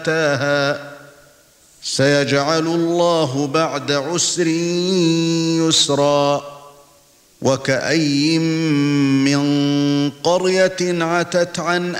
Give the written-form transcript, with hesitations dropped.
أتاها سيجعل الله بعد عسر يسرا وكأي من قرية عتت عن